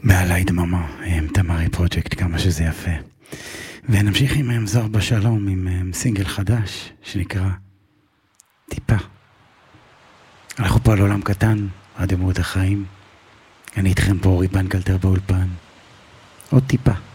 בעלי דממה, תמרי פרוג'קט, כמה שזה יפה. ונמשיך עם זוהר בשלום, עם סינגל חדש שנקרא טיפה. אנחנו פה על עולם קטן, רדיו מהות החיים. אני איתכם פה, אורי בנקלטר באולפן. עוד טיפה.